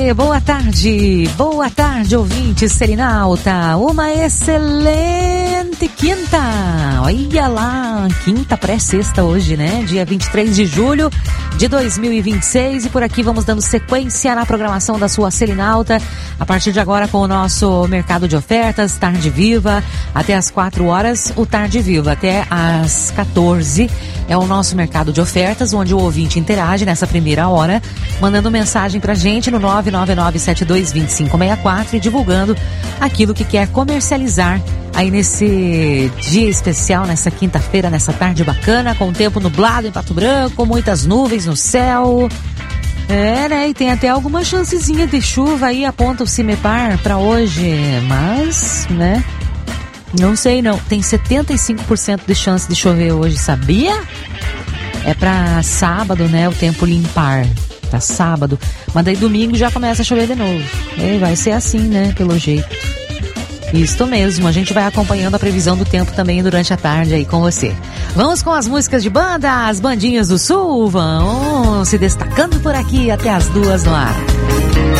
boa tarde, ouvinte selinalta, uma excelente quinta, olha lá, quinta pré-sexta hoje, né, dia 23 de julho de 2026, e por aqui vamos dando sequência na programação da sua selinalta, a partir de agora com o nosso mercado de ofertas, Tarde Viva, até as 4 horas, o Tarde Viva, até as 14 é o nosso mercado de ofertas, onde o ouvinte interage nessa primeira hora, mandando mensagem pra gente no 999722564 e divulgando aquilo que quer comercializar aí nesse dia especial, nessa quinta-feira, nessa tarde bacana, com o tempo nublado em Pato Branco, muitas nuvens no céu. Né? E tem até alguma chancezinha de chuva aí, aponta o CIMEPAR pra hoje, mas, né? Não sei não, tem 75% de chance de chover hoje, sabia? É pra sábado, né, o tempo limpar, pra sábado, mas daí domingo já começa a chover de novo, e vai ser assim, né, pelo jeito. Isso mesmo, a gente vai acompanhando a previsão do tempo também durante a tarde aí com você. Vamos com as músicas de banda, as bandinhas do Sul vão se destacando por aqui até as 2 no ar.